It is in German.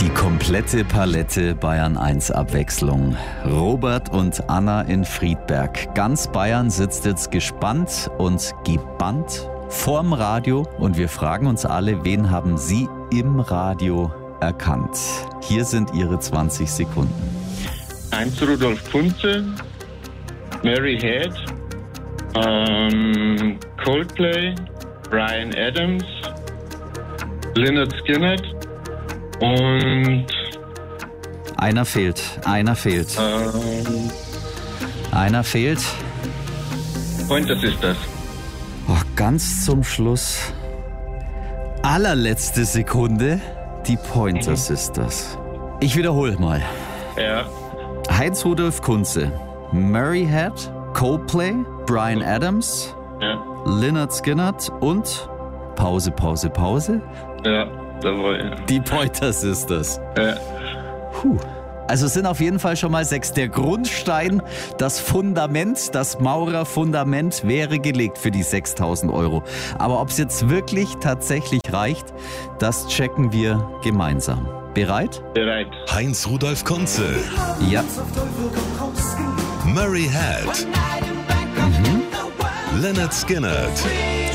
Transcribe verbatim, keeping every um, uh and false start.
Die komplette Palette Bayern eins Abwechslung. Robert und Anna in Friedberg. Ganz Bayern sitzt jetzt gespannt und gebannt vorm Radio und wir fragen uns alle, wen haben Sie im Radio erkannt? Hier sind Ihre zwanzig Sekunden. Heinz Rudolf Kunze, Mary Head, ähm, Coldplay, Bryan Adams, Lynyrd Skynyrd und... Einer fehlt, einer fehlt. Ähm, einer fehlt. Pointer Sisters. Oh, ganz zum Schluss, allerletzte Sekunde, die Pointer Sisters. Ich wiederhole mal. Ja. Heinz Rudolf Kunze, Mary Head, Coldplay, Bryan Adams, Ja. Lynyrd Skynyrd und Pause, Pause, Pause. Ja, jawohl. Ja. Die Pointer Sisters. Ja. Puh. Also es sind auf jeden Fall schon mal sechs. Der Grundstein, das Fundament, das Maurerfundament wäre gelegt für die sechstausend Euro. Aber ob es jetzt wirklich tatsächlich reicht, das checken wir gemeinsam. Bereit? Bereit. Heinz Rudolf Kunze, Ja. Mary Head, Mhm. Lynyrd Skynyrd,